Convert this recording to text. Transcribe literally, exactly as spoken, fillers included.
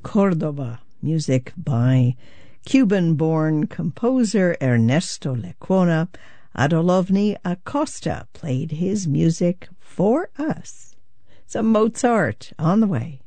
Cordova, music by Cuban-born composer Ernesto Lecuona. Adolovny Acosta played his music for us. Some Mozart on the way.